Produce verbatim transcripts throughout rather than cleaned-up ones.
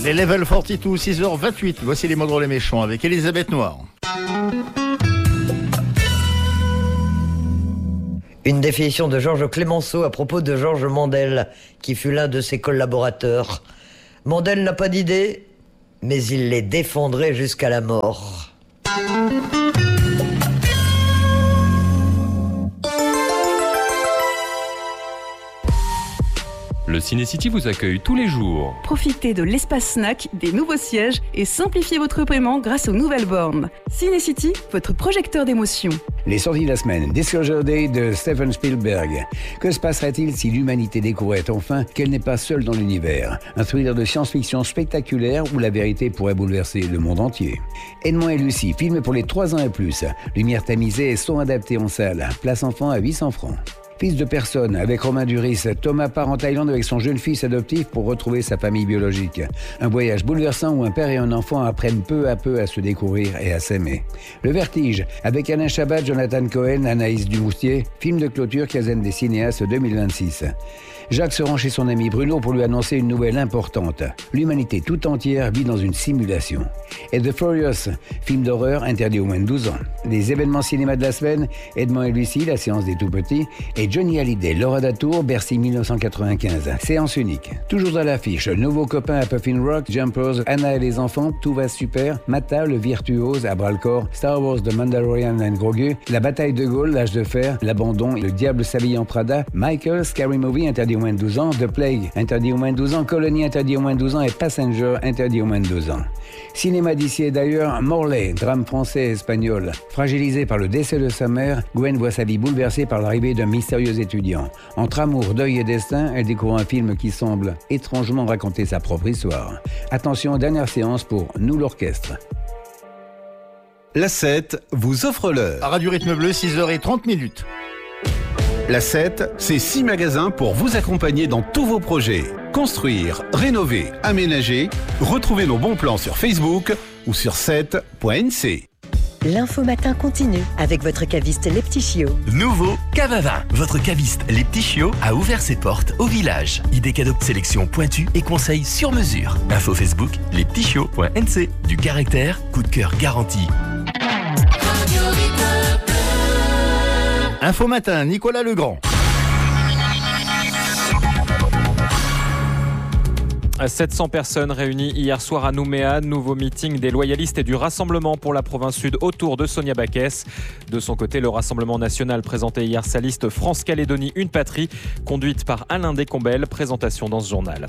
Les Level quarante-deux, six heures vingt-huit. Voici les Modres les méchants avec Elisabeth Noir. Une définition de Georges Clemenceau à propos de Georges Mandel, qui fut l'un de ses collaborateurs. Mandel n'a pas d'idée, mais il les défendrait jusqu'à la mort. Le Ciné-City vous accueille tous les jours. Profitez de l'espace snack, des nouveaux sièges et simplifiez votre paiement grâce aux nouvelles bornes. Ciné-City, votre projecteur d'émotions. Les sorties de la semaine. Disclosure Day de Steven Spielberg. Que se passerait-il si l'humanité découvrait enfin qu'elle n'est pas seule dans l'univers? Un thriller de science-fiction spectaculaire où la vérité pourrait bouleverser le monde entier. Edmond et Lucie, film pour les trois ans et plus. Lumière tamisée et son adapté en salle. Place enfant à huit cents francs. Fils de personne, avec Romain Duris, Thomas part en Thaïlande avec son jeune fils adoptif pour retrouver sa famille biologique. Un voyage bouleversant où un père et un enfant apprennent peu à peu à se découvrir et à s'aimer. Le Vertige, avec Alain Chabat, Jonathan Cohen, Anaïs Dumoustier, film de clôture quinzaine des cinéastes deux mille vingt-six. Jacques se rend chez son ami Bruno pour lui annoncer une nouvelle importante. L'humanité tout entière vit dans une simulation. Et The Furious, film d'horreur interdit aux moins de douze ans. Les événements cinéma de la semaine, Edmond et Lucie, la séance des tout-petits, et Johnny Hallyday, Laura Datour, Bercy dix-neuf cent quatre-vingt-quinze. Séance unique. Toujours à l'affiche, nouveau copain à Puffin Rock, Jumpers, Anna et les enfants, Tout va super, Mata, le virtuose, à bras-le-corps, Star Wars, The Mandalorian and Grogu, La bataille de Gaulle, L'âge de fer, L'abandon, Le diable s'habille en Prada, Michael, Scary Movie, interdit aux moins de douze ans, The Plague, interdit aux moins de douze ans, Colony, interdit aux moins de douze ans et Passenger, interdit aux moins de douze ans. Cinéma d'ici et d'ailleurs, Morlaix, drame français et espagnol. Fragilisé par le décès de sa mère, Gwen voit sa vie bouleversée par l'arrivée d'un mystérieux étudiant. Entre amour, deuil et destin, elle découvre un film qui semble étrangement raconter sa propre histoire. Attention, dernière séance pour Nous l'Orchestre. La sept vous offre l'heure. À Radio Rythme Bleu, six heures trente minutes. La sept, c'est six magasins pour vous accompagner dans tous vos projets. Construire, rénover, aménager. Retrouvez nos bons plans sur Facebook ou sur sept point n c. L'info matin continue avec votre caviste Les Petits Chiots. Nouveau Cave à vin. Votre caviste Les Petits Chiots a ouvert ses portes au village. Idées cadeaux, sélection pointue et conseils sur mesure. Info Facebook, lespetitschiots point n c. Du caractère, coup de cœur garanti. Info matin, Nicolas Legrand. sept cents personnes réunies hier soir à Nouméa. Nouveau meeting des loyalistes et du Rassemblement pour la province sud autour de Sonia Backès. De son côté, le Rassemblement national présentait hier sa liste France-Calédonie, une patrie, conduite par Alain Descombelles. Présentation dans ce journal.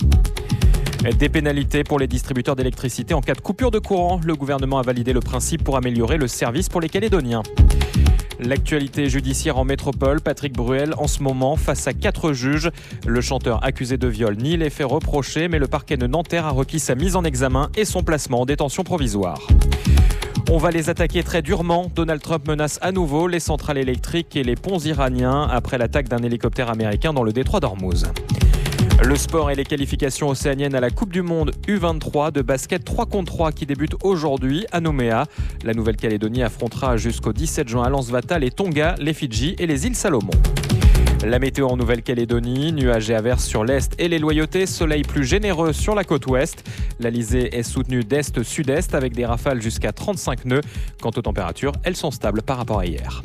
Des pénalités pour les distributeurs d'électricité en cas de coupure de courant. Le gouvernement a validé le principe pour améliorer le service pour les Calédoniens. L'actualité judiciaire en métropole, Patrick Bruel en ce moment face à quatre juges. Le chanteur accusé de viol nie les faits reprochés, mais le parquet de Nanterre a requis sa mise en examen et son placement en détention provisoire. On va les attaquer très durement. Donald Trump menace à nouveau les centrales électriques et les ponts iraniens après l'attaque d'un hélicoptère américain dans le détroit d'Ormuz. Le sport et les qualifications océaniennes à la Coupe du Monde U vingt-trois de basket trois contre trois qui débute aujourd'hui à Nouméa. La Nouvelle-Calédonie affrontera jusqu'au dix-sept juin à Lansvata les Tonga, les Fidji et les îles Salomon. La météo en Nouvelle-Calédonie, nuages et averses sur l'est et les Loyautés, soleil plus généreux sur la côte ouest. L'Alizé est soutenue d'est-sud-est avec des rafales jusqu'à trente-cinq nœuds. Quant aux températures, elles sont stables par rapport à hier.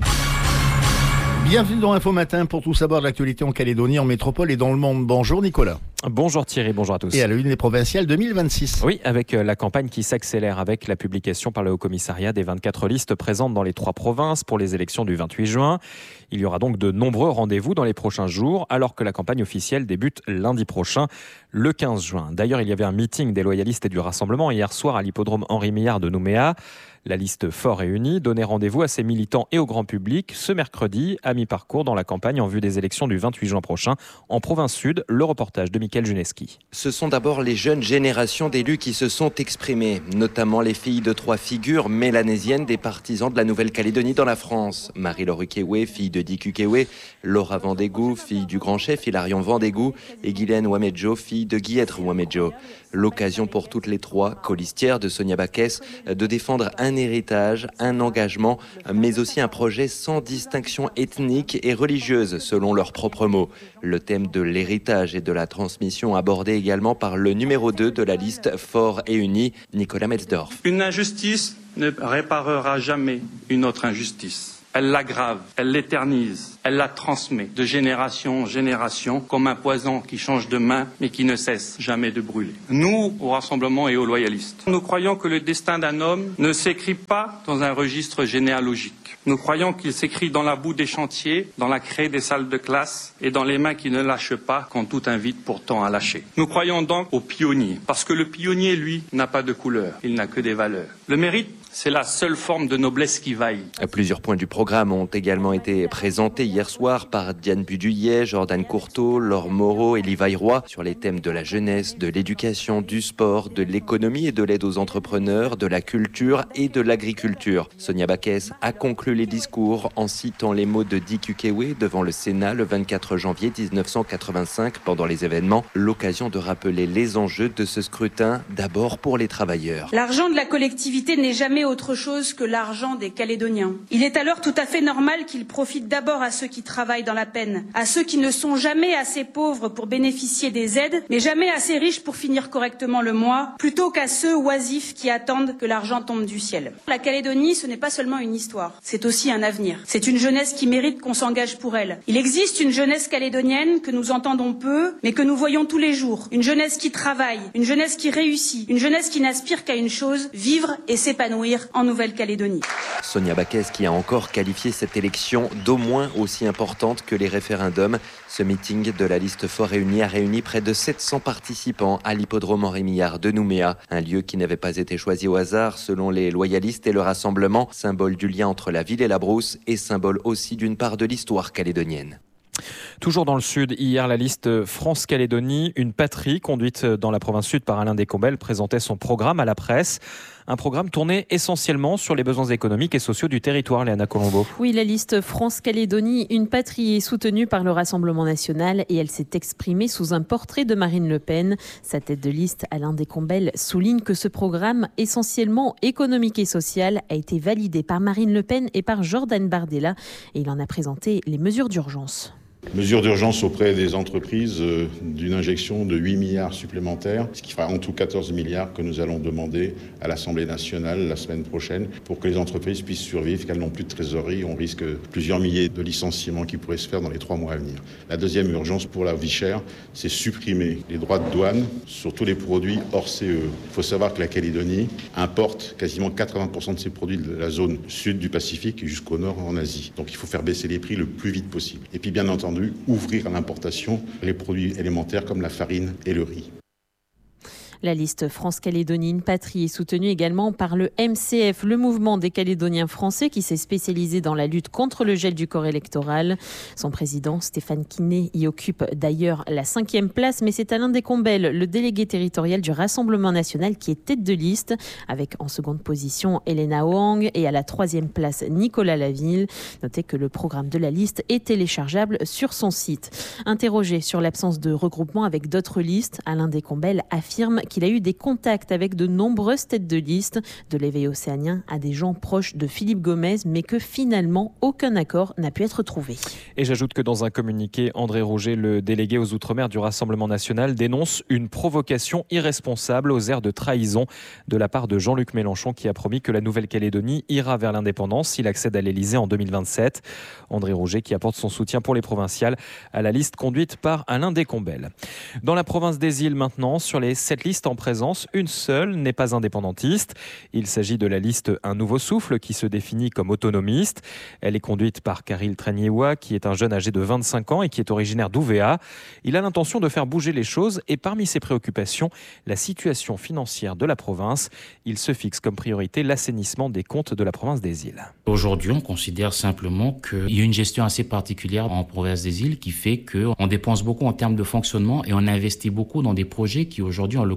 Bienvenue dans Info Matin pour tout savoir de l'actualité en Calédonie, en métropole et dans le monde. Bonjour Nicolas. Bonjour Thierry, bonjour à tous. Et à la une, les provinciales deux mille vingt-six. Oui, avec la campagne qui s'accélère avec la publication par le Haut-Commissariat des vingt-quatre listes présentes dans les trois provinces pour les élections du vingt-huit juin. Il y aura donc de nombreux rendez-vous dans les prochains jours, alors que la campagne officielle débute lundi prochain, le quinze juin. D'ailleurs, il y avait un meeting des loyalistes et du Rassemblement hier soir à l'hippodrome Henri Millard de Nouméa. La liste Fort et Unie donnait rendez-vous à ses militants et au grand public ce mercredi à mi-parcours dans la campagne en vue des élections du vingt-huit juin prochain en province sud. Le reportage de Mickaël Juneski. Ce sont d'abord les jeunes générations d'élus qui se sont exprimées, notamment les filles de trois figures mélanésiennes des partisans de la Nouvelle-Calédonie dans la France. Marie-Laure Ukewe, fille de Dick Ukewe, Laura Vandégou, fille du grand chef Hilarion Vandégou et Guylaine Ouamedjo, fille filles de Guillette Ouamedjo. L'occasion pour toutes les trois, colistières de Sonia Backès, de défendre un héritage, un engagement, mais aussi un projet sans distinction ethnique et religieuse, selon leurs propres mots. Le thème de l'héritage et de la transmission abordé également par le numéro deux de la liste Fort et Uni, Nicolas Metzdorf. Une injustice ne réparera jamais une autre injustice. Elle l'aggrave, elle l'éternise, elle la transmet de génération en génération comme un poison qui change de main mais qui ne cesse jamais de brûler. Nous, au Rassemblement et aux loyalistes, nous croyons que le destin d'un homme ne s'écrit pas dans un registre généalogique. Nous croyons qu'il s'écrit dans la boue des chantiers, dans la craie des salles de classe et dans les mains qui ne lâchent pas quand tout invite pourtant à lâcher. Nous croyons donc aux pionniers, parce que le pionnier, lui, n'a pas de couleur, il n'a que des valeurs. Le mérite, c'est la seule forme de noblesse qui vaille. Plusieurs points du programme ont également été présentés hier soir par Diane Buduyet, Jordan Courteau, Laure Moreau et Livaille Roy sur les thèmes de la jeunesse, de l'éducation, du sport, de l'économie et de l'aide aux entrepreneurs, de la culture et de l'agriculture. Sonia Backès a conclu les discours en citant les mots de Dick Ukwe devant le Sénat le vingt-quatre janvier mille neuf cent quatre-vingt-cinq pendant les événements. L'occasion de rappeler les enjeux de ce scrutin, d'abord pour les travailleurs. L'argent de la collectivité n'est jamais autre chose que l'argent des Calédoniens. Il est alors tout à fait normal qu'il profite d'abord à ceux qui travaillent dans la peine, à ceux qui ne sont jamais assez pauvres pour bénéficier des aides, mais jamais assez riches pour finir correctement le mois, plutôt qu'à ceux oisifs qui attendent que l'argent tombe du ciel. La Calédonie, ce n'est pas seulement une histoire, c'est aussi un avenir. C'est une jeunesse qui mérite qu'on s'engage pour elle. Il existe une jeunesse calédonienne que nous entendons peu, mais que nous voyons tous les jours. Une jeunesse qui travaille, une jeunesse qui réussit, une jeunesse qui n'aspire qu'à une chose, vivre et s'épanouir en Nouvelle-Calédonie. Sonia Backès qui a encore qualifié cette élection d'au moins aussi importante que les référendums. Ce meeting de la liste Fort et Uni a réuni près de sept cents participants à l'hippodrome Henri Millard de Nouméa, un lieu qui n'avait pas été choisi au hasard selon les loyalistes et le Rassemblement, symbole du lien entre la ville et la brousse et symbole aussi d'une part de l'histoire calédonienne. Toujours dans le sud, hier, la liste France-Calédonie, une patrie conduite dans la province sud par Alain Descombelles, présentait son programme à la presse. Un programme tourné essentiellement sur les besoins économiques et sociaux du territoire, Léana Colombo. Oui, la liste France-Calédonie, une patrie est soutenue par le Rassemblement national et elle s'est exprimée sous un portrait de Marine Le Pen. Sa tête de liste, Alain Descombelles, souligne que ce programme, essentiellement économique et social, a été validé par Marine Le Pen et par Jordan Bardella et il en a présenté les mesures d'urgence. Mesures d'urgence auprès des entreprises euh, d'une injection de huit milliards supplémentaires, ce qui fera en tout quatorze milliards que nous allons demander à l'Assemblée nationale la semaine prochaine pour que les entreprises puissent survivre, qu'elles n'ont plus de trésorerie. On risque plusieurs milliers de licenciements qui pourraient se faire dans les trois mois à venir. La deuxième urgence pour la vie chère, c'est supprimer les droits de douane sur tous les produits hors C E E. Il faut savoir que la Calédonie importe quasiment quatre-vingts pour cent de ses produits de la zone sud du Pacifique jusqu'au nord en Asie. Donc il faut faire baisser les prix le plus vite possible. Et puis bien entendu, ouvrir à l'importation les produits élémentaires comme la farine et le riz. La liste France-Calédonie, une patrie est soutenue également par le M C F, le mouvement des Calédoniens français qui s'est spécialisé dans la lutte contre le gel du corps électoral. Son président, Stéphane Quinet, y occupe d'ailleurs la cinquième place, mais c'est Alain Descombelles, le délégué territorial du Rassemblement national, qui est tête de liste, avec en seconde position Elena Hoang et à la troisième place Nicolas Laville. Notez que le programme de la liste est téléchargeable sur son site. Interrogé sur l'absence de regroupement avec d'autres listes, Alain Descombelles affirme qu'il a eu des contacts avec de nombreuses têtes de liste, de l'éveil océanien à des gens proches de Philippe Gomez, mais que finalement aucun accord n'a pu être trouvé. Et j'ajoute que dans un communiqué, André Rouget, le délégué aux Outre-mer du Rassemblement national, dénonce une provocation irresponsable aux airs de trahison de la part de Jean-Luc Mélenchon qui a promis que la Nouvelle-Calédonie ira vers l'indépendance s'il accède à l'Elysée en deux mille vingt-sept. André Rouget qui apporte son soutien pour les provinciales à la liste conduite par Alain Descombelles. Dans la province des îles maintenant, sur les sept listes en présence, une seule n'est pas indépendantiste. Il s'agit de la liste Un Nouveau Souffle qui se définit comme autonomiste. Elle est conduite par Karil Tragniewa qui est un jeune âgé de vingt-cinq ans et qui est originaire d'Ouvéa. Il a l'intention de faire bouger les choses et parmi ses préoccupations, la situation financière de la province. Il se fixe comme priorité l'assainissement des comptes de la province des îles. Aujourd'hui, on considère simplement qu'il y a une gestion assez particulière en province des îles qui fait qu'on dépense beaucoup en termes de fonctionnement et on investit beaucoup dans des projets qui aujourd'hui, on le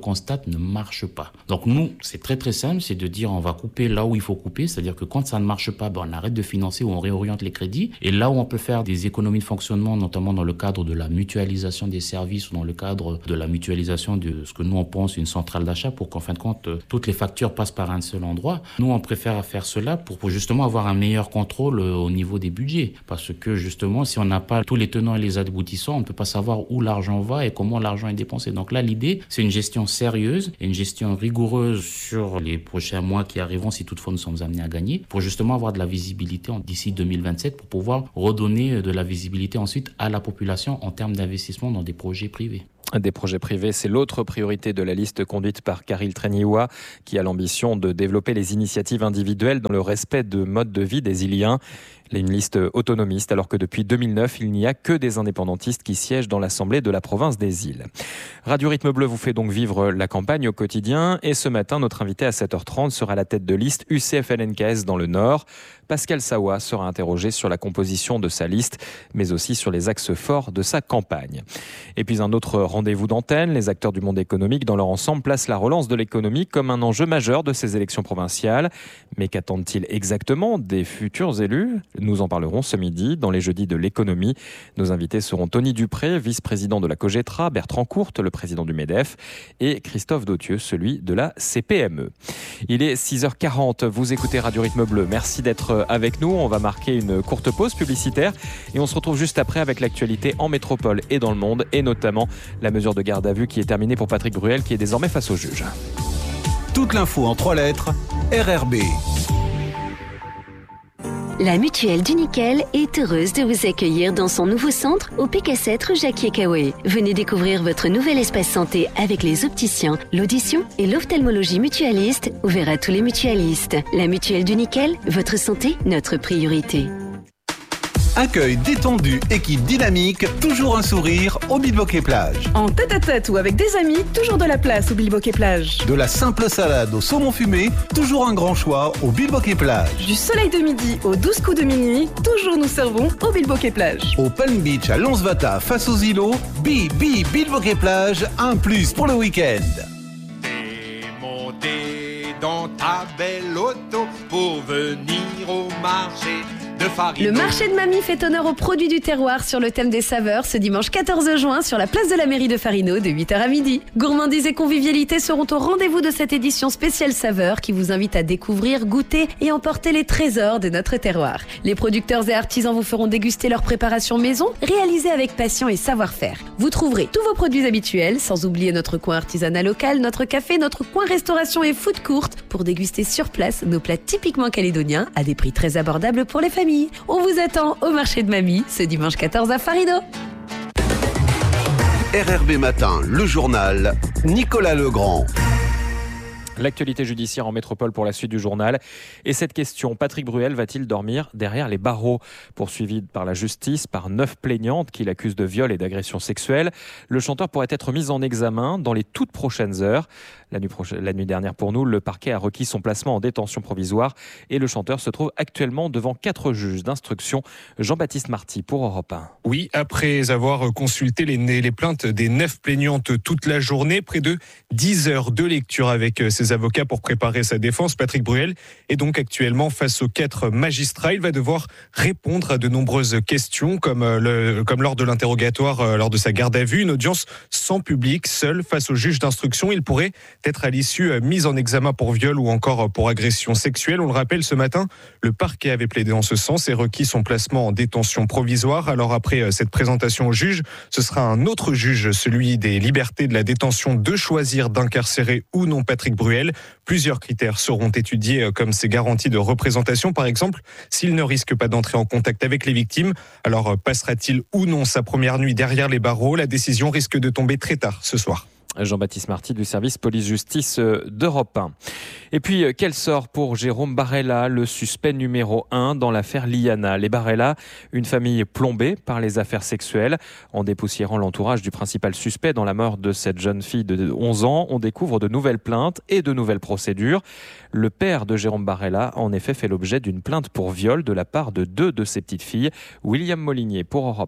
constate ne marche pas. Donc nous, c'est très très simple, c'est de dire on va couper là où il faut couper, c'est-à-dire que quand ça ne marche pas, ben on arrête de financer ou on réoriente les crédits. Et là où on peut faire des économies de fonctionnement, notamment dans le cadre de la mutualisation des services ou dans le cadre de la mutualisation de ce que nous on pense une centrale d'achat pour qu'en fin de compte toutes les factures passent par un seul endroit. Nous on préfère faire cela pour, pour justement avoir un meilleur contrôle au niveau des budgets. Parce que justement, si on n'a pas tous les tenants et les aboutissants, on ne peut pas savoir où l'argent va et comment l'argent est dépensé. Donc là, l'idée, c'est une gestion sérieuse et une gestion rigoureuse sur les prochains mois qui arriveront, si toutefois nous sommes amenés à gagner, pour justement avoir de la visibilité d'ici deux mille vingt-sept, pour pouvoir redonner de la visibilité ensuite à la population en termes d'investissement dans des projets privés. Des projets privés, c'est l'autre priorité de la liste conduite par Kyril Treniwa, qui a l'ambition de développer les initiatives individuelles dans le respect de modes de vie des Iliens. Une liste autonomiste, alors que depuis deux mille neuf, il n'y a que des indépendantistes qui siègent dans l'Assemblée de la province des Îles. Radio Rythme Bleu vous fait donc vivre la campagne au quotidien. Et ce matin, notre invité à sept heures trente sera la tête de liste U C F L N K S dans le Nord. Pascal Sawa sera interrogé sur la composition de sa liste, mais aussi sur les axes forts de sa campagne. Et puis un autre rendez-vous d'antenne, les acteurs du monde économique dans leur ensemble placent la relance de l'économie comme un enjeu majeur de ces élections provinciales. Mais qu'attendent-ils exactement des futurs élus ? Nous en parlerons ce midi dans les jeudis de l'économie. Nos invités seront Tony Dupré, vice-président de la Cogetra, Bertrand Courte, le président du MEDEF, et Christophe Dautieux, celui de la C P M E. Il est six heures quarante, vous écoutez Radio Rythme Bleu. Merci d'être avec nous. On va marquer une courte pause publicitaire et on se retrouve juste après avec l'actualité en métropole et dans le monde, et notamment la mesure de garde à vue qui est terminée pour Patrick Bruel, qui est désormais face au juge. Toute l'info en trois lettres, R R B. La Mutuelle du Nickel est heureuse de vous accueillir dans son nouveau centre au P K sept rue Jacques-Yekawé. Venez découvrir votre nouvel espace santé avec les opticiens, l'audition et l'ophtalmologie mutualiste, ouvert à tous les mutualistes. La Mutuelle du Nickel, votre santé, notre priorité. Accueil détendu, équipe dynamique, toujours un sourire au Bilboquet Plage. En tête-à-tête ou avec des amis, toujours de la place au Bilboquet Plage. De la simple salade au saumon fumé, toujours un grand choix au Bilboquet Plage. Du soleil de midi aux douze coups de minuit, toujours nous servons au Bilboquet Plage. Au Palm Beach à Lonsvata face aux îlots, Bi Bi Bilboquet Plage, un plus pour le week-end. T'es monté dans ta belle auto pour venir au marché. Le marché de Mamie fait honneur aux produits du terroir sur le thème des saveurs ce dimanche quatorze juin sur la place de la mairie de Farino de huit heures à midi. Gourmandise et convivialité seront au rendez-vous de cette édition spéciale saveurs qui vous invite à découvrir, goûter et emporter les trésors de notre terroir. Les producteurs et artisans vous feront déguster leur préparation maison, réalisée avec passion et savoir-faire. Vous trouverez tous vos produits habituels, sans oublier notre coin artisanal local, notre café, notre coin restauration et food court pour déguster sur place nos plats typiquement calédoniens à des prix très abordables pour les familles. On vous attend au marché de Mamie ce dimanche quatorze à Farino. R R B Matin, le journal, Nicolas Legrand. L'actualité judiciaire en métropole pour la suite du journal. Et cette question, Patrick Bruel va-t-il dormir derrière les barreaux ? Poursuivi par la justice par neuf plaignantes qui l'accusent de viol et d'agression sexuelle, le chanteur pourrait être mis en examen dans les toutes prochaines heures. La nuit, proche... la nuit dernière pour nous, le parquet a requis son placement en détention provisoire et le chanteur se trouve actuellement devant quatre juges d'instruction. Jean-Baptiste Marty pour Europe un. Oui, après avoir consulté les, les plaintes des neuf plaignantes toute la journée, près de dix heures de lecture avec ses avocats pour préparer sa défense, Patrick Bruel est donc actuellement face aux quatre magistrats. Il va devoir répondre à de nombreuses questions, comme, le, comme lors de l'interrogatoire, lors de sa garde à vue, une audience sans public, seul face au juge d'instruction. Il pourrait être à l'issue mis en examen pour viol ou encore pour agression sexuelle. On le rappelle, ce matin, le parquet avait plaidé en ce sens et requis son placement en détention provisoire. Alors après cette présentation au juge, ce sera un autre juge, celui des libertés de la détention, de choisir d'incarcérer ou non Patrick Bruel. Plusieurs critères seront étudiés, comme ses garanties de représentation, par exemple, s'il ne risque pas d'entrer en contact avec les victimes. Alors passera-t-il ou non sa première nuit derrière les barreaux ? La décision risque de tomber très tard ce soir. Jean-Baptiste Marty du service police-justice d'Europe un. Et puis, quel sort pour Jérôme Barella, le suspect numéro un dans l'affaire Liana. Les Barella, une famille plombée par les affaires sexuelles. En dépoussiérant l'entourage du principal suspect dans la mort de cette jeune fille de onze ans, on découvre de nouvelles plaintes et de nouvelles procédures. Le père de Jérôme Barella a en effet fait l'objet d'une plainte pour viol de la part de deux de ses petites filles. William Molinier pour Europe un.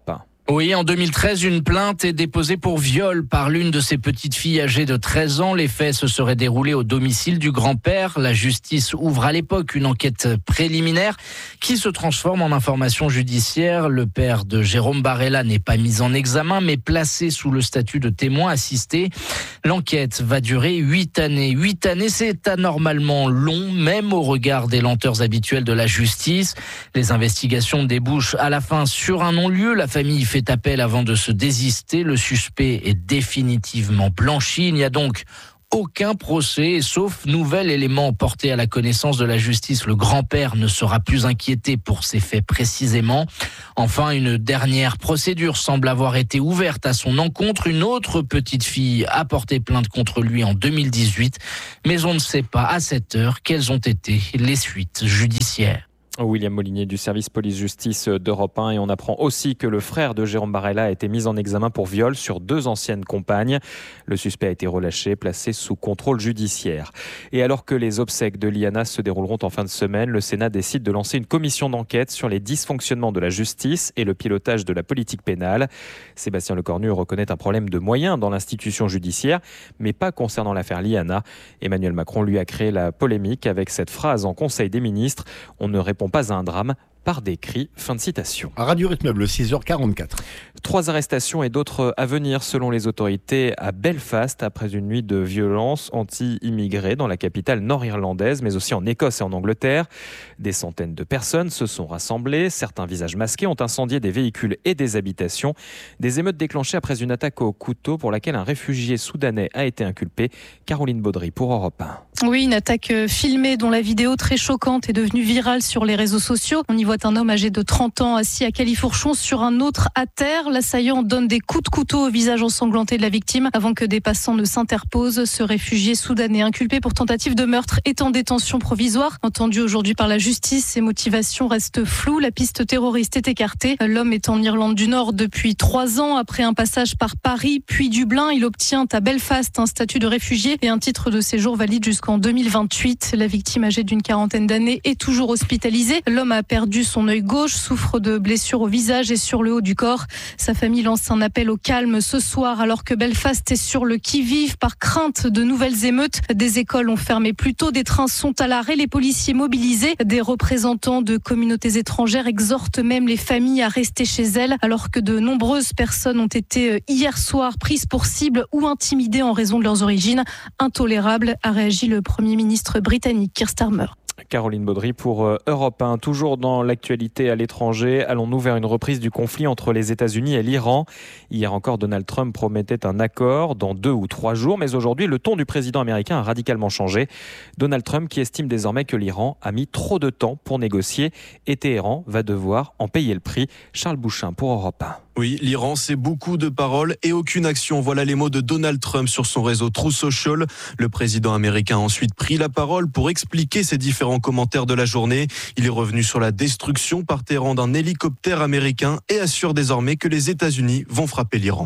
Oui, en deux mille treize, une plainte est déposée pour viol par l'une de ses petites filles âgées de treize ans. Les faits se seraient déroulés au domicile du grand-père. La justice ouvre à l'époque une enquête préliminaire qui se transforme en information judiciaire. Le père de Jérôme Barella n'est pas mis en examen, mais placé sous le statut de témoin assisté. L'enquête va durer huit années. Huit années, c'est anormalement long, même au regard des lenteurs habituelles de la justice. Les investigations débouchent à la fin sur un non-lieu. La famille fait appel avant de se désister. Le suspect est définitivement blanchi. Il n'y a donc aucun procès, sauf nouvel élément porté à la connaissance de la justice. Le grand-père ne sera plus inquiété pour ces faits précisément. Enfin, une dernière procédure semble avoir été ouverte à son encontre. Une autre petite fille a porté plainte contre lui en deux mille dix-huit, mais on ne sait pas à cette heure quelles ont été les suites judiciaires. William Molinier du service police-justice d'Europe un, et on apprend aussi que le frère de Jérôme Barella a été mis en examen pour viol sur deux anciennes compagnes. Le suspect a été relâché, placé sous contrôle judiciaire. Et alors que les obsèques de Liana se dérouleront en fin de semaine, le Sénat décide de lancer une commission d'enquête sur les dysfonctionnements de la justice et le pilotage de la politique pénale. Sébastien Lecornu reconnaît un problème de moyens dans l'institution judiciaire, mais pas concernant l'affaire Liana. Emmanuel Macron lui a créé la polémique avec cette phrase en Conseil des ministres: on ne répond pas à un drame par décrit. Fin de citation. À Radio Rythme Bleu, six heures quarante-quatre. Trois arrestations et d'autres à venir selon les autorités à Belfast après une nuit de violence anti-immigrés dans la capitale nord-irlandaise, mais aussi en Écosse et en Angleterre. Des centaines de personnes se sont rassemblées. Certains visages masqués ont incendié des véhicules et des habitations. Des émeutes déclenchées après une attaque au couteau pour laquelle un réfugié soudanais a été inculpé. Caroline Baudry pour Europe un. Oui, une attaque filmée dont la vidéo très choquante est devenue virale sur les réseaux sociaux. On y voit un homme âgé de trente ans assis à califourchon sur un autre à terre. L'assaillant donne des coups de couteau au visage ensanglanté de la victime avant que des passants ne s'interposent. Ce réfugié soudanais inculpé pour tentative de meurtre est en détention provisoire. Entendu aujourd'hui par la justice, ses motivations restent floues. La piste terroriste est écartée. L'homme est en Irlande du Nord depuis trois ans. Après un passage par Paris puis Dublin, il obtient à Belfast un statut de réfugié et un titre de séjour valide jusqu'en deux mille vingt-huit. La victime âgée d'une quarantaine d'années est toujours hospitalisée. L'homme a perdu son œil gauche, souffre de blessures au visage et sur le haut du corps. Sa famille lance un appel au calme ce soir alors que Belfast est sur le qui-vive par crainte de nouvelles émeutes. Des écoles ont fermé plus tôt, des trains sont à l'arrêt, les policiers mobilisés. Des représentants de communautés étrangères exhortent même les familles à rester chez elles alors que de nombreuses personnes ont été hier soir prises pour cible ou intimidées en raison de leurs origines. Intolérable, a réagi le Premier ministre britannique Keir Starmer. Caroline Baudry pour Europe un. Toujours dans l'actualité à l'étranger, allons-nous vers une reprise du conflit entre les États-Unis et l'Iran? Hier encore, Donald Trump promettait un accord dans deux ou trois jours, mais aujourd'hui, le ton du président américain a radicalement changé. Donald Trump qui estime désormais que l'Iran a mis trop de temps pour négocier et Téhéran va devoir en payer le prix. Charles Bouchin pour Europe un. Oui, l'Iran, c'est beaucoup de paroles et aucune action. Voilà les mots de Donald Trump sur son réseau Truth Social. Le président américain a ensuite pris la parole pour expliquer ses différents commentaires de la journée. Il est revenu sur la destruction par Téhéran d'un hélicoptère américain et assure désormais que les États-Unis vont frapper l'Iran.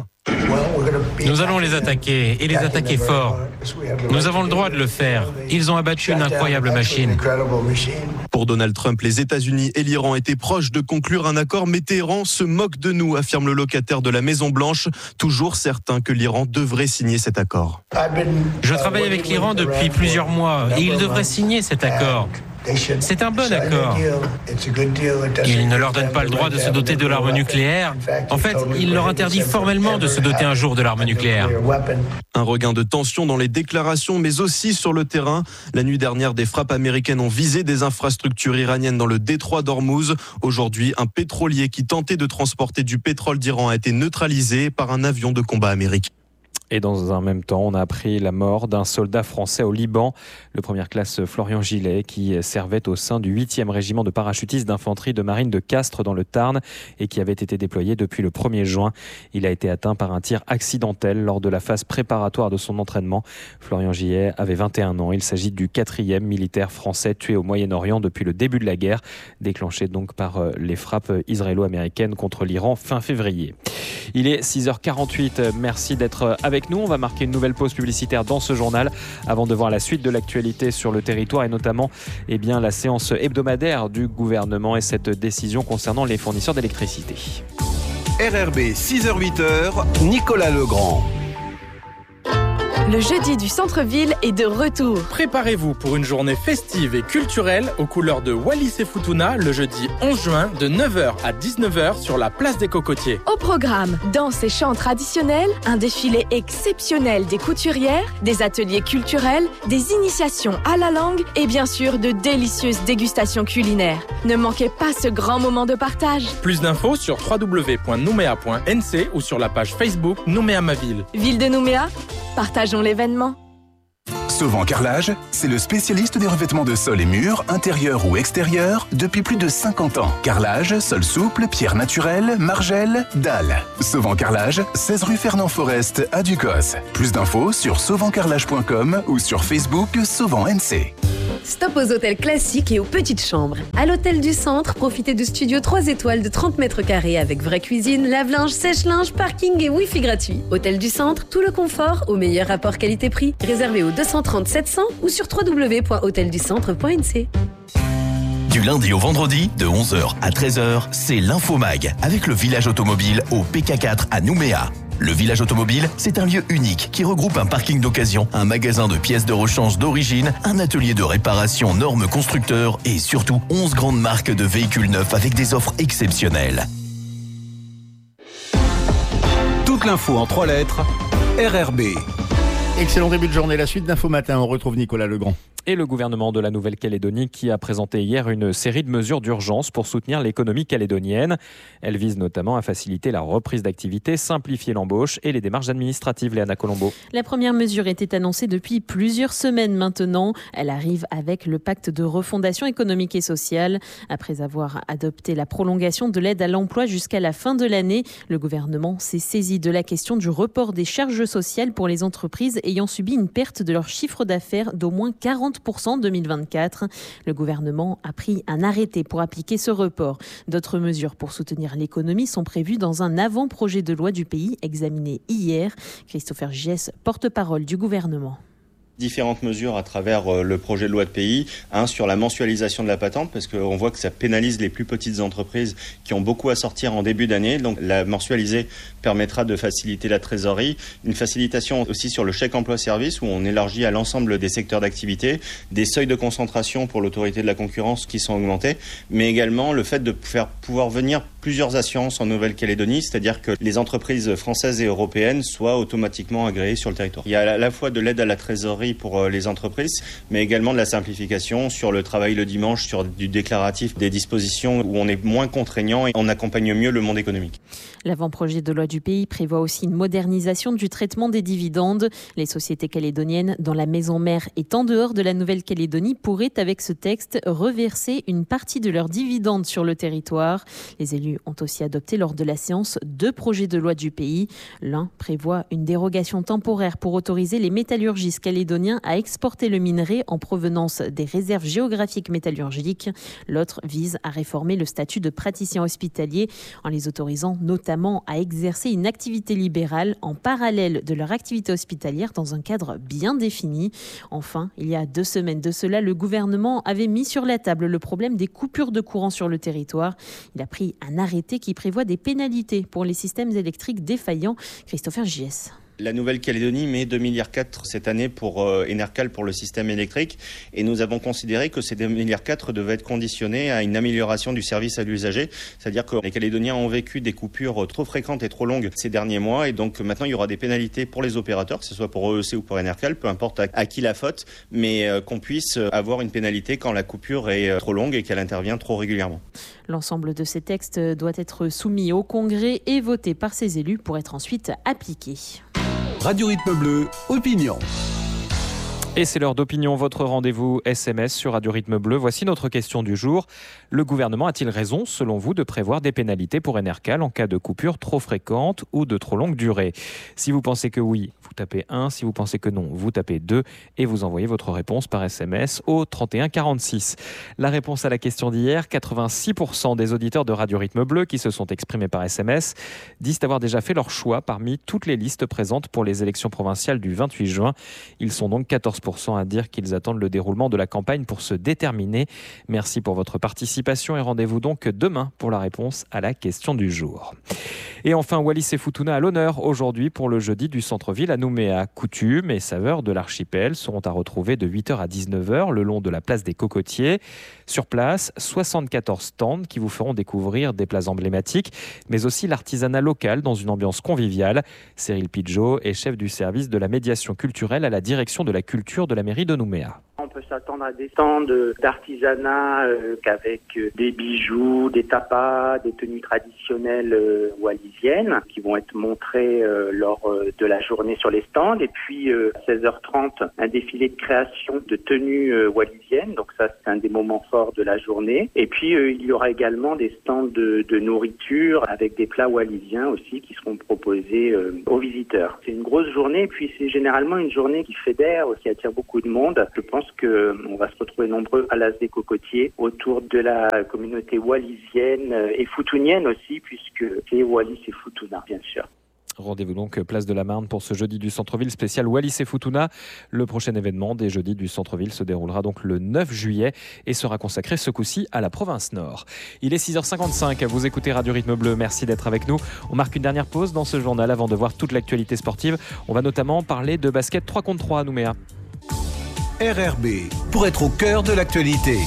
Nous allons les attaquer et les attaquer fort. Nous avons le droit de le faire. Ils ont abattu une incroyable machine. Pour Donald Trump, les États-Unis et l'Iran étaient proches de conclure un accord, mais Téhéran se moque de nous, affirme le locataire de la Maison-Blanche, toujours certain que l'Iran devrait signer cet accord. Je travaille avec l'Iran depuis plusieurs mois et ils devraient signer cet accord. C'est un bon accord. Il ne leur donne pas le droit de se doter de l'arme nucléaire. En fait, il leur interdit formellement de se doter un jour de l'arme nucléaire. Un regain de tension dans les déclarations, mais aussi sur le terrain. La nuit dernière, des frappes américaines ont visé des infrastructures iraniennes dans le détroit d'Ormuz. Aujourd'hui, un pétrolier qui tentait de transporter du pétrole d'Iran a été neutralisé par un avion de combat américain. Et dans un même temps, on a appris la mort d'un soldat français au Liban, le première classe Florian Gillet, qui servait au sein du huitième régiment de parachutistes d'infanterie de marine de Castres dans le Tarn et qui avait été déployé depuis le premier juin. Il a été atteint par un tir accidentel lors de la phase préparatoire de son entraînement. Florian Gillet avait vingt et un ans. Il s'agit du quatrième militaire français tué au Moyen-Orient depuis le début de la guerre, déclenchée donc par les frappes israélo-américaines contre l'Iran fin février. Il est six heures quarante-huit. Merci d'être avec nous. On va marquer une nouvelle pause publicitaire dans ce journal avant de voir la suite de l'actualité sur le territoire et notamment eh bien, la séance hebdomadaire du gouvernement et cette décision concernant les fournisseurs d'électricité. R R B six heures huit heures, Nicolas Legrand. Le jeudi du centre-ville est de retour. Préparez-vous pour une journée festive et culturelle aux couleurs de Wallis et Futuna le jeudi onze juin de neuf heures à dix-neuf heures sur la place des Cocotiers. Au programme, danse et chants traditionnels, un défilé exceptionnel des couturières, des ateliers culturels, des initiations à la langue et bien sûr de délicieuses dégustations culinaires. Ne manquez pas ce grand moment de partage. Plus d'infos sur w w w point nouméa point n c ou sur la page Facebook Nouméa ma ville. Ville de Nouméa, partageons l'événement. Sauvant Carrelage, c'est le spécialiste des revêtements de sol et murs, intérieurs ou extérieurs, depuis plus de cinquante ans. Carrelage, sol souple, pierre naturelle, margelle, dalle. Sauvant Carrelage, seize rue Fernand Forest à Ducos. Plus d'infos sur sauvant carrelage point com ou sur Facebook Sauvant N C. Stop aux hôtels classiques et aux petites chambres. À l'hôtel du Centre, profitez de studios trois étoiles de trente mètres carrés avec vraie cuisine, lave-linge, sèche-linge, parking et wifi gratuit. Hôtel du Centre, tout le confort au meilleur rapport qualité-prix. Réservé au deux cent trente sept cents ou sur w w w point hôtel du centre point n c. Du lundi au vendredi, de onze heures à treize heures, c'est l'Infomag avec le village automobile au P K quatre à Nouméa. Le village automobile, c'est un lieu unique qui regroupe un parking d'occasion, un magasin de pièces de rechange d'origine, un atelier de réparation normes constructeurs et surtout onze grandes marques de véhicules neufs avec des offres exceptionnelles. Toute l'info en trois lettres, R R B. Excellent début de journée. La suite d'Info Matin, on retrouve Nicolas Legrand. Et le gouvernement de la Nouvelle-Calédonie qui a présenté hier une série de mesures d'urgence pour soutenir l'économie calédonienne. Elle vise notamment à faciliter la reprise d'activité, simplifier l'embauche et les démarches administratives. Léana Colombo. La première mesure était annoncée depuis plusieurs semaines maintenant. Elle arrive avec le pacte de refondation économique et sociale. Après avoir adopté la prolongation de l'aide à l'emploi jusqu'à la fin de l'année, le gouvernement s'est saisi de la question du report des charges sociales pour les entreprises ayant subi une perte de leur chiffre d'affaires d'au moins quarante pour cent en deux mille vingt-quatre. Le gouvernement a pris un arrêté pour appliquer ce report. D'autres mesures pour soutenir l'économie sont prévues dans un avant-projet de loi du pays examiné hier. Christopher Gies, porte-parole du gouvernement. Différentes mesures à travers le projet de loi de P I, un sur la mensualisation de la patente, parce qu'on voit que ça pénalise les plus petites entreprises qui ont beaucoup à sortir en début d'année. Donc la mensualiser permettra de faciliter la trésorerie. Une facilitation aussi sur le chèque emploi-service, où on élargit à l'ensemble des secteurs d'activité, des seuils de concentration pour l'autorité de la concurrence qui sont augmentés, mais également le fait de faire pouvoir venir plusieurs assurances en Nouvelle-Calédonie, c'est-à-dire que les entreprises françaises et européennes soient automatiquement agréées sur le territoire. Il y a à la fois de l'aide à la trésorerie pour les entreprises, mais également de la simplification sur le travail le dimanche, sur du déclaratif, des dispositions où on est moins contraignant et on accompagne mieux le monde économique. L'avant-projet de loi du pays prévoit aussi une modernisation du traitement des dividendes. Les sociétés calédoniennes dont la maison mère est en dehors de la Nouvelle-Calédonie pourraient, avec ce texte, reverser une partie de leurs dividendes sur le territoire. Les élus ont aussi adopté lors de la séance deux projets de loi du pays. L'un prévoit une dérogation temporaire pour autoriser les métallurgistes calédoniens à exporter le minerai en provenance des réserves géographiques métallurgiques. L'autre vise à réformer le statut de praticien hospitalier en les autorisant notamment à exercer une activité libérale en parallèle de leur activité hospitalière dans un cadre bien défini. Enfin, il y a deux semaines de cela, le gouvernement avait mis sur la table le problème des coupures de courant sur le territoire. Il a pris un arrêté qui prévoit des pénalités pour les systèmes électriques défaillants. Christopher Gies. La Nouvelle-Calédonie met deux virgule quatre milliards cette année pour euh, Enercal pour le système électrique et nous avons considéré que ces deux virgule quatre milliards devaient être conditionnés à une amélioration du service à l'usager. C'est-à-dire que les Calédoniens ont vécu des coupures trop fréquentes et trop longues ces derniers mois et donc maintenant il y aura des pénalités pour les opérateurs, que ce soit pour E E C ou pour Enercal, peu importe à, à qui la faute, mais euh, qu'on puisse avoir une pénalité quand la coupure est euh, trop longue et qu'elle intervient trop régulièrement. L'ensemble de ces textes doit être soumis au Congrès et voté par ses élus pour être ensuite appliqué. Radio Rythme Bleu, opinion. Et c'est l'heure d'opinion, votre rendez-vous S M S sur Radio Rythme Bleu. Voici notre question du jour. Le gouvernement a-t-il raison, selon vous, de prévoir des pénalités pour Enercal en cas de coupure trop fréquente ou de trop longue durée ? Si vous pensez que oui, vous tapez un. Si vous pensez que non, vous tapez deux. Et vous envoyez votre réponse par S M S au trente et un quarante-six. La réponse à la question d'hier, quatre-vingt-six pour cent des auditeurs de Radio Rythme Bleu qui se sont exprimés par S M S disent avoir déjà fait leur choix parmi toutes les listes présentes pour les élections provinciales du vingt-huit juin. Ils sont donc quatorze pour cent à dire qu'ils attendent le déroulement de la campagne pour se déterminer. Merci pour votre participation et rendez-vous donc demain pour la réponse à la question du jour. Et enfin, Wallis et Futuna à l'honneur aujourd'hui pour le jeudi du centre-ville à Nouméa. Coutumes et saveurs de l'archipel seront à retrouver de huit heures à dix-neuf heures le long de la place des Cocotiers. Sur place, soixante-quatorze stands qui vous feront découvrir des plats emblématiques, mais aussi l'artisanat local dans une ambiance conviviale. Cyril Pidgeot est chef du service de la médiation culturelle à la direction de la culture de la mairie de Nouméa. On peut s'attendre à des stands d'artisanat euh, qu'avec euh, des bijoux, des tapas, des tenues traditionnelles euh, wallisiennes qui vont être montrées euh, lors euh, de la journée sur les stands. Et puis euh, à seize heures trente, un défilé de création de tenues euh, wallisiennes. Donc ça, c'est un des moments forts de la journée. Et puis euh, il y aura également des stands de, de nourriture avec des plats wallisiens aussi qui seront proposés euh, aux visiteurs. C'est une grosse journée et puis c'est généralement une journée qui fédère, qui attire beaucoup de monde. Je pense qu'on va se retrouver nombreux à l'As des Cocotiers autour de la communauté wallisienne et futunienne aussi, puisque c'est Wallis et Futuna, bien sûr. Rendez-vous donc place de la Marne pour ce jeudi du centre-ville spécial Wallis et Futuna. Le prochain événement des jeudis du centre-ville se déroulera donc le neuf juillet et sera consacré ce coup-ci à la province Nord. Il est six heures cinquante-cinq, vous écoutez Radio Rythme Bleu, merci d'être avec nous. On marque une dernière pause dans ce journal avant de voir toute l'actualité sportive. On va notamment parler de basket trois contre trois à Nouméa. R R B, pour être au cœur de l'actualité.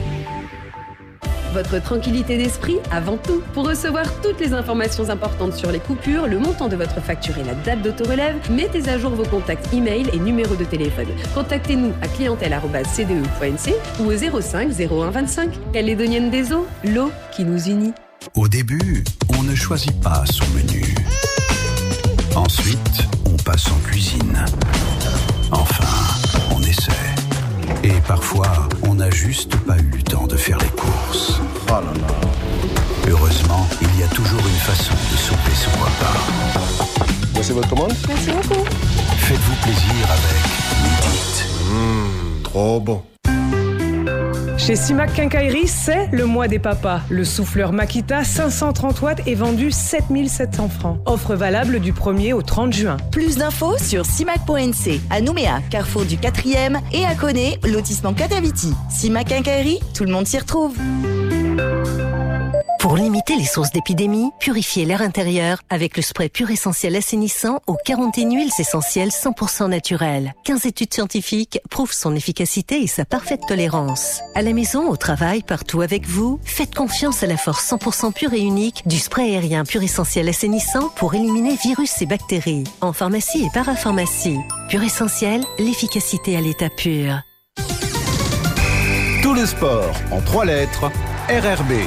Votre tranquillité d'esprit avant tout. Pour recevoir toutes les informations importantes sur les coupures, le montant de votre facture et la date d'autorelève, mettez à jour vos contacts e-mail et numéros de téléphone. Contactez-nous à clientèle arobase c d e point n c ou au zéro cinq zéro un vingt-cinq. Calédonienne des eaux, l'eau qui nous unit. Au début, on ne choisit pas son menu. Ensuite, on passe en cuisine. Enfin, on essaie. Et parfois, on n'a juste pas eu le temps de faire les courses. Oh là là. Heureusement, il y a toujours une façon de sauver son repas. Voici votre commande. Merci beaucoup. Faites-vous plaisir avec Midit. Mmh, trop bon. Chez Simac Quincaillerie, c'est le mois des papas. Le souffleur Makita cinq cent trente watts est vendu sept mille sept cents francs. Offre valable du premier au trente juin. Plus d'infos sur simac point n c. À Nouméa, carrefour du quatrième et à Koné, lotissement Kataviti. Simac Quincaillerie, tout le monde s'y retrouve. Pour limiter les sources d'épidémie, purifiez l'air intérieur avec le spray Pur Essentiel assainissant aux quarante et une huiles essentielles cent pour cent naturelles. quinze études scientifiques prouvent son efficacité et sa parfaite tolérance. À la maison, au travail, partout avec vous, faites confiance à la force cent pour cent pure et unique du spray aérien Pur Essentiel assainissant pour éliminer virus et bactéries. En pharmacie et parapharmacie. Pur Essentiel, l'efficacité à l'état pur. Tout le sport en trois lettres, R R B.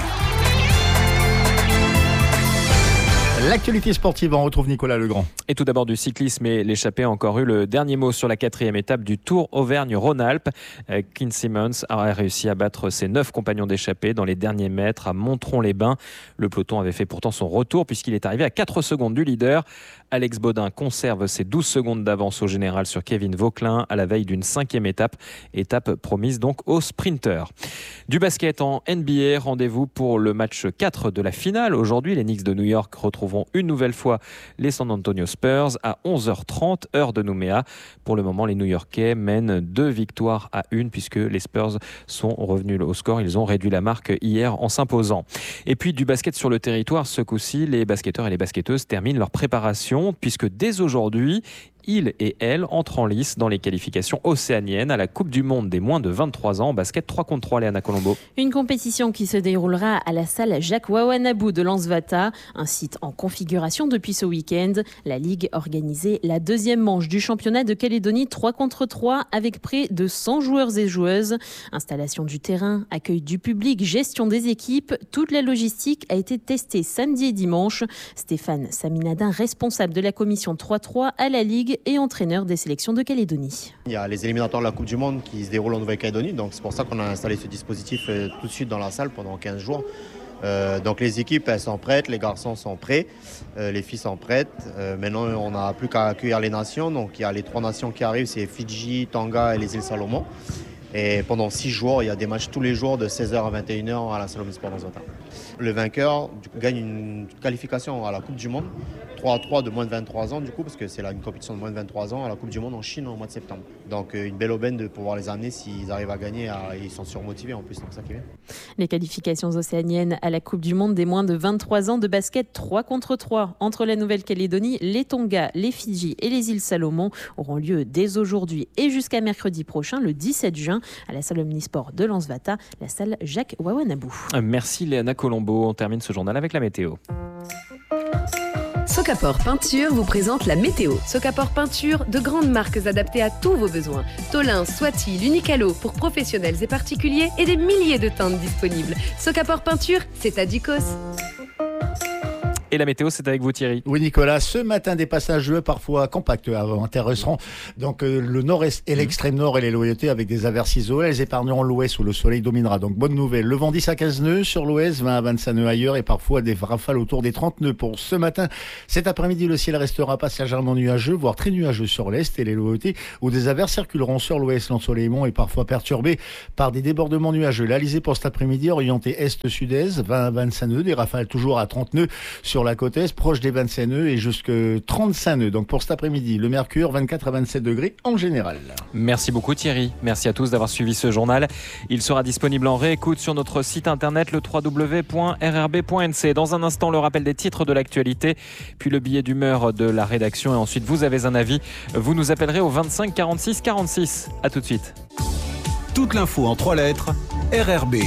L'actualité sportive, on retrouve Nicolas Legrand. Et tout d'abord du cyclisme, et l'échappée a encore eu le dernier mot sur la quatrième étape du Tour Auvergne-Rhône-Alpes. Quinn Simmons a réussi à battre ses neuf compagnons d'échappée dans les derniers mètres à Montron-les-Bains. Le peloton avait fait pourtant son retour puisqu'il est arrivé à quatre secondes du leader. Alex Baudin conserve ses douze secondes d'avance au général sur Kevin Vauquelin à la veille d'une cinquième étape. Étape promise donc aux sprinteurs. Du basket en N B A, rendez-vous pour le match quatre de la finale. Aujourd'hui, les Knicks de New York retrouveront une nouvelle fois les San Antonio Spurs à onze heures trente, heure de Nouméa. Pour le moment, les New-Yorkais mènent deux victoires à une puisque les Spurs sont revenus au score. Ils ont réduit la marque hier en s'imposant. Et puis du basket sur le territoire, ce coup-ci, les basketteurs et les basketteuses terminent leur préparation puisque dès aujourd'hui, ils et elles entrent en lice dans les qualifications océaniennes à la Coupe du Monde des moins de vingt-trois ans en basket trois contre trois, Léana Colombo. Une compétition qui se déroulera à la salle Jacques Wawanabou de Lansvata, un site en configuration depuis ce week-end. La Ligue organisait la deuxième manche du championnat de Calédonie trois contre trois avec près de cent joueurs et joueuses. Installation du terrain, accueil du public, gestion des équipes, toute la logistique a été testée samedi et dimanche. Stéphane Saminadin, responsable de la commission trois trois à la Ligue et entraîneur des sélections de Calédonie. Il y a les éliminatoires de la Coupe du Monde qui se déroulent en Nouvelle-Calédonie, donc c'est pour ça qu'on a installé ce dispositif euh, tout de suite dans la salle pendant quinze jours. Euh, donc les équipes elles sont prêtes, les garçons sont prêts, euh, les filles sont prêtes. Euh, maintenant on n'a plus qu'à accueillir les nations, donc il y a les trois nations qui arrivent, c'est Fidji, Tonga et les îles Salomon. Et pendant six jours, il y a des matchs tous les jours de seize heures à vingt et une heures à la salle Omnisport d'Anzvata. Le vainqueur du coup, gagne une qualification à la Coupe du Monde, trois à trois de moins de vingt-trois ans du coup, parce que c'est là une compétition de moins de vingt-trois ans à la Coupe du Monde en Chine au mois de septembre. Donc une belle aubaine de pouvoir les amener s'ils arrivent à gagner, à, ils sont surmotivés en plus, donc ça qui est bien. Les qualifications océaniennes à la Coupe du Monde des moins de vingt-trois ans de basket trois contre trois entre la Nouvelle-Calédonie, les Tonga, les Fidji et les îles Salomon auront lieu dès aujourd'hui et jusqu'à mercredi prochain, le dix-sept juin, à la salle Omnisport de L'Anzvata, la salle Jacques Wawanabou. Merci Léana Colombo. On termine ce journal avec la météo. Socapor Peinture vous présente la météo. Socapor Peinture, de grandes marques adaptées à tous vos besoins. Tolin, Swati, l'Unicalo pour professionnels et particuliers et des milliers de teintes disponibles. Socapor Peinture, c'est à Ducos. Et la météo, c'est avec vous Thierry. Oui Nicolas, ce matin des passages parfois compacts intéresseront donc euh, le nord-est et l'extrême nord et les loyautés avec des averses isolées. Elles épargneront l'ouest où le soleil dominera. Donc bonne nouvelle, le vent dix à quinze nœuds sur l'ouest, vingt à vingt-cinq nœuds ailleurs et parfois des rafales autour des trente nœuds pour ce matin. Cet après-midi, le ciel restera passagèrement nuageux, voire très nuageux sur l'est et les loyautés où des averses circuleront sur l'ouest. L'ensoleillement est parfois perturbé par des débordements nuageux. L'Alizé pour cet après-midi, orienté est-sud-est, vingt à vingt-cinq nœuds, des rafales toujours à trente nœuds sur la côte est, proche des vingt-cinq nœuds et jusque trente-cinq nœuds. Donc pour cet après-midi, le mercure vingt-quatre à vingt-sept degrés en général. Merci beaucoup Thierry. Merci à tous d'avoir suivi ce journal. Il sera disponible en réécoute sur notre site internet le w w w point r r b point n c. Dans un instant, le rappel des titres de l'actualité, puis le billet d'humeur de la rédaction et ensuite vous avez un avis. Vous nous appellerez au vingt-cinq quarante-six quarante-six. À tout de suite. Toute l'info en trois lettres, R R B.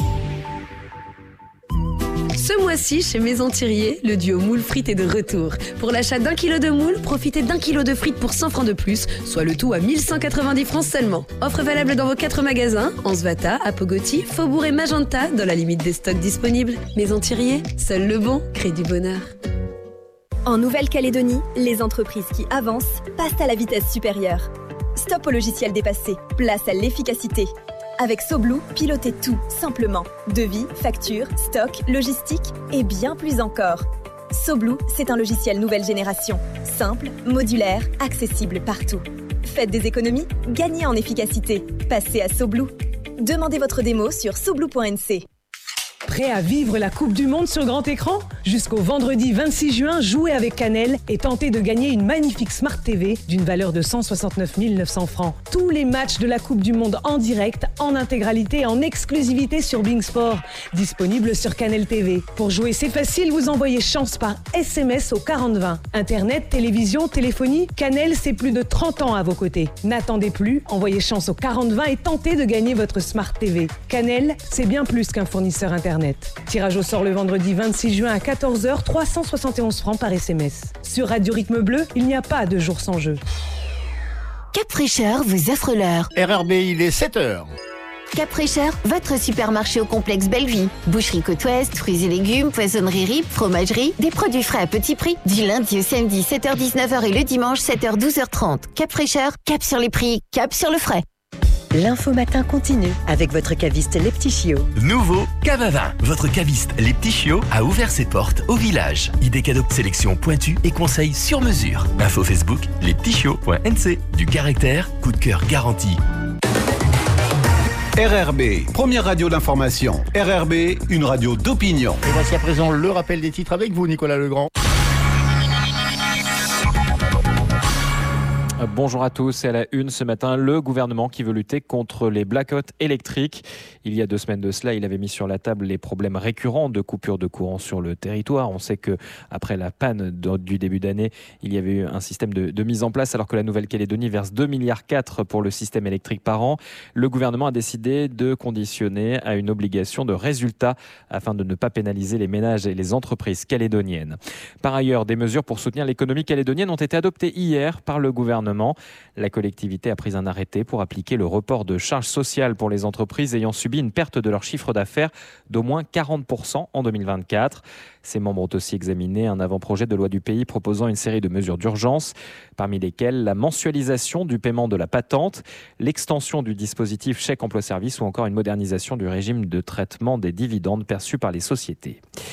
Ce mois-ci, chez Maison Thirier, le duo moule frites est de retour. Pour l'achat d'un kilo de moule, profitez d'un kilo de frites pour cent francs de plus, soit le tout à mille cent quatre-vingt-dix francs seulement. Offre valable dans vos quatre magasins, Anzvata, Apogoti, Faubourg et Magenta, dans la limite des stocks disponibles. Maison Thirier, seul le bon crée du bonheur. En Nouvelle-Calédonie, les entreprises qui avancent passent à la vitesse supérieure. Stop au logiciel dépassé, place à l'efficacité. Avec SoBlue, pilotez tout, simplement. Devis, factures, stock, logistique et bien plus encore. SoBlue, c'est un logiciel nouvelle génération. Simple, modulaire, accessible partout. Faites des économies, gagnez en efficacité. Passez à SoBlue. Demandez votre démo sur soblue point n c. Prêt à vivre la Coupe du Monde sur grand écran ? Jusqu'au vendredi vingt-six juin, jouez avec Canel et tentez de gagner une magnifique Smart T V d'une valeur de cent soixante-neuf mille neuf cents francs. Tous les matchs de la Coupe du Monde en direct, en intégralité, en exclusivité sur Bing Sport. Disponible sur Canel T V. Pour jouer, c'est facile, vous envoyez chance par S M S au quarante vingt. Internet, télévision, téléphonie, Canel, c'est plus de trente ans à vos côtés. N'attendez plus, envoyez chance au quarante vingt et tentez de gagner votre Smart T V. Canel, c'est bien plus qu'un fournisseur Internet. Tirage au sort le vendredi vingt-six juin à quatorze heures, trois cent soixante et onze francs par S M S. Sur Radio Rythme Bleu, il n'y a pas de jour sans jeu. Cap Fraîcheur vous offre l'heure. R R B, il est sept heures. Cap Fraîcheur, votre supermarché au complexe Bellevue. Boucherie Côte Ouest, fruits et légumes, poissonnerie RIP, fromagerie, des produits frais à petit prix. Du lundi au samedi, sept heures dix-neuf heures et le dimanche, sept heures douze heures trente. Cap Fraîcheur, cap sur les prix, cap sur le frais. L'info matin continue avec votre caviste Les Petits Chiots. Nouveau cave à vin. Votre caviste Les Petits Chiots a ouvert ses portes au village. Idées cadeaux, sélection pointue et conseils sur mesure. Info Facebook, les petits chiots point n c. Du caractère, coup de cœur garanti. R R B, première radio d'information. R R B, une radio d'opinion. Et voici à présent le rappel des titres avec vous, Nicolas Legrand. Bonjour à tous, et à la une ce matin, le gouvernement qui veut lutter contre les blackouts électriques. Il y a deux semaines de cela, il avait mis sur la table les problèmes récurrents de coupures de courant sur le territoire. On sait que après la panne du début d'année, il y avait eu un système de, de mise en place alors que la Nouvelle-Calédonie verse deux virgule quatre milliards pour le système électrique par an. Le gouvernement a décidé de conditionner à une obligation de résultat afin de ne pas pénaliser les ménages et les entreprises calédoniennes. Par ailleurs, des mesures pour soutenir l'économie calédonienne ont été adoptées hier par le gouvernement. La collectivité a pris un arrêté pour appliquer le report de charges sociales pour les entreprises ayant subi une perte de leur chiffre d'affaires d'au moins quarante pour cent en deux mille vingt-quatre. Ses membres ont aussi examiné un avant-projet de loi du pays proposant une série de mesures d'urgence, parmi lesquelles la mensualisation du paiement de la patente, l'extension du dispositif chèque emploi-service ou encore une modernisation du régime de traitement des dividendes perçus par les sociétés.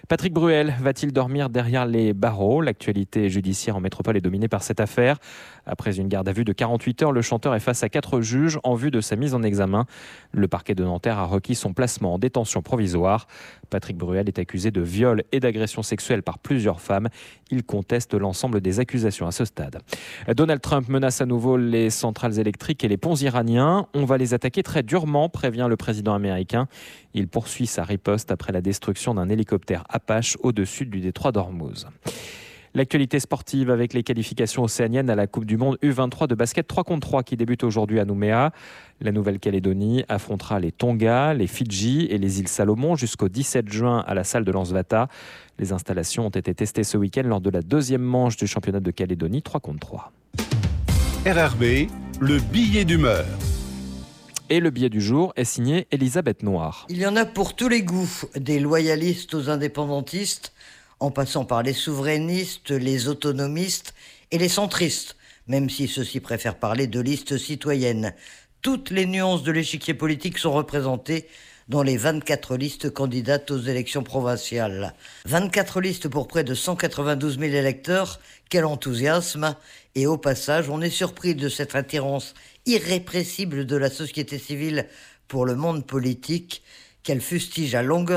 Patrick Bruel va-t-il dormir derrière les barreaux ? L'actualité judiciaire en métropole est dominée par cette affaire. Après une garde à vue de quarante-huit heures, le chanteur est face à quatre juges en vue de sa mise en examen. Le parquet de Nanterre a requis son placement en détention provisoire. Patrick Bruel est accusé de viol et d'agression sexuelle par plusieurs femmes. Il conteste l'ensemble des accusations à ce stade. Donald Trump menace à nouveau les centrales électriques et les ponts iraniens. On va les attaquer très durement, prévient le président américain. Il poursuit sa riposte après la destruction d'un hélicoptère Apache au-dessus du détroit d'Ormuz. L'actualité sportive avec les qualifications océaniennes à la Coupe du Monde U vingt-trois de basket trois contre trois qui débute aujourd'hui à Nouméa. La Nouvelle-Calédonie affrontera les Tonga, les Fidji et les îles Salomon jusqu'au dix-sept juin à la salle de Lansvata. Les installations ont été testées ce week-end lors de la deuxième manche du championnat de Calédonie trois contre trois. R R B, le billet d'humeur. Et le billet du jour est signé Elisabeth Noir. Il y en a pour tous les goûts, des loyalistes aux indépendantistes, en passant par les souverainistes, les autonomistes et les centristes, même si ceux-ci préfèrent parler de listes citoyennes. Toutes les nuances de l'échiquier politique sont représentées dans les vingt-quatre listes candidates aux élections provinciales. vingt-quatre listes pour près de cent quatre-vingt-douze mille électeurs, quel enthousiasme! Et au passage, on est surpris de cette attirance irrépressible de la société civile pour le monde politique, qu'elle fustige à longueur